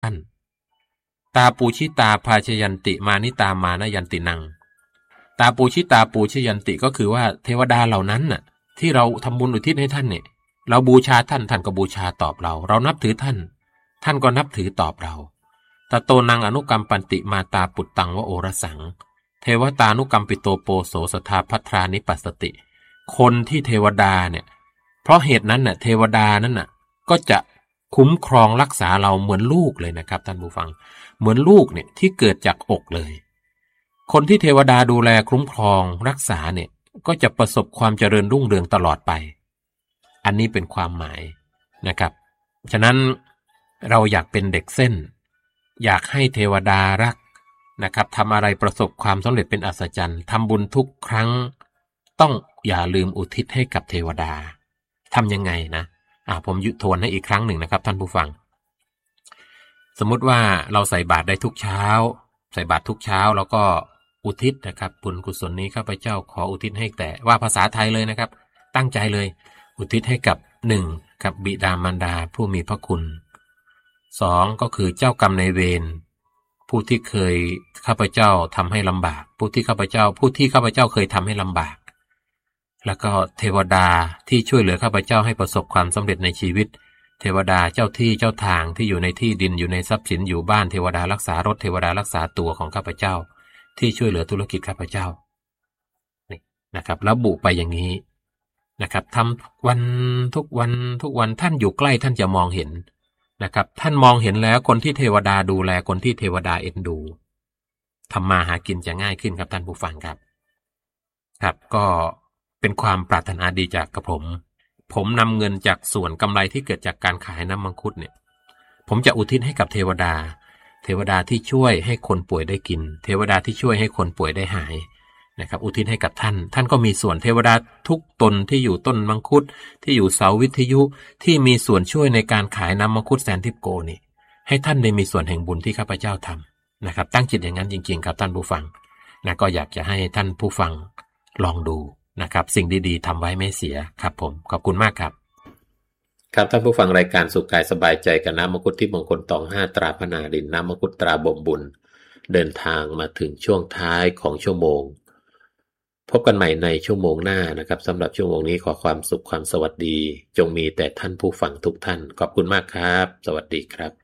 ท่านตาปูชิตาภาชยันติมานิตามานยันตินังตาปูชิตาปูชยันติก็คือว่าเทวดาเหล่านั้นน่ะที่เราทำบุญอุทิศให้ท่านเนี่ยเราบูชาท่านท่านก็บูชาตอบเรานับถือท่านท่านก็นับถือตอบเราตโตนังอนุกรรมปันติมาตาปุตตังวโอรสังเทวตานุกรรมปิโตโปโสสทาภัทรานิปัสสติคนที่เทวดาเนี่ยเพราะเหตุนั้นน่ะเทวดานั้นน่ะก็จะคุ้มครองรักษาเราเหมือนลูกเลยนะครับท่านผู้ฟังเหมือนลูกเนี่ยที่เกิดจากอกเลยคนที่เทวดาดูแลคุ้มครองรักษาเนี่ยก็จะประสบความเจริญรุ่งเรืองตลอดไปอันนี้เป็นความหมายนะครับฉะนั้นเราอยากเป็นเด็กเส้นอยากให้เทวดารักนะครับทำอะไรประสบความสำเร็จเป็นอัศจรรย์ทำบุญทุกครั้งต้องอย่าลืมอุทิศให้กับเทวดาทำยังไงนะผมทวนให้อีกครั้งหนึ่งนะครับท่านผู้ฟังสมมุติว่าเราใส่บาตรได้ทุกเช้าใส่บาตรทุกเช้าแล้วก็อุทิศนะครับบุญกุศลนี้ข้าพเจ้าขออุทิศให้แต่ว่าภาษาไทยเลยนะครับตั้งใจเลยอุทิศให้กับ1กับบิดามารดาผู้มีพระคุณ2ก็คือเจ้ากรรมนายเวรผู้ที่เคยข้าพเจ้าทำให้ลำบากผู้ที่ข้าพเจ้าเคยทำให้ลำบากแล้วก็เทวดาที่ช่วยเหลือข้าพเจ้าให้ประสบความสำเร็จในชีวิตเทวดาเจ้าที่เจ้าทางที่อยู่ในที่ดินอยู่ในทรัพย์สินอยู่บ้านเทวดารักษารถเทวดารักษาตัวของข้าพเจ้าที่ช่วยเหลือธุรกิจข้าพเจ้านี่นะครับระบุไปอย่างนี้นะครับทำทุกวันท่านอยู่ใกล้ท่านจะมองเห็นนะครับท่านมองเห็นแล้วคนที่เทวดาดูแลคนที่เทวดาเอ็นดูทำมาหากินจะง่ายขึ้นครับท่านผู้ฟังครับก็เป็นความปรารถนาดีจากกระผมนำเงินจากส่วนกำไรที่เกิดจากการขายน้ำมังคุดเนี่ยผมจะอุทิศให้กับเทวดาที่ช่วยให้คนป่วยได้กินเทวดาที่ช่วยให้คนป่วยได้หายนะครับอุทิศให้กับท่านก็มีส่วนเทวดาทุกตนที่อยู่ต้นมังคุดที่อยู่เสาวิทยุที่มีส่วนช่วยในการขายน้ำมังคุดแซนทิปโกนี่ให้ท่านได้มีส่วนแห่งบุญที่ข้าพเจ้าทำนะครับตั้งจิตอย่างนั้นจริงๆครับท่านผู้ฟังนะก็อยากจะให้ท่านผู้ฟังลองดูนะครับสิ่งดีๆทำไว้ไม่เสียครับผมขอบคุณมากครับครับท่านผู้ฟังรายการสุขกายสบายใจกับน้ำมังคุดที่มงคลตอง5ตราพนาดินน้ำมังคุดตราบ่มบุญเดินทางมาถึงช่วงท้ายของชั่วโมงพบกันใหม่ในชั่วโมงหน้านะครับสำหรับชั่วโมงนี้ขอความสุขความสวัสดีจงมีแต่ท่านผู้ฟังทุกท่านขอบคุณมากครับสวัสดีครับ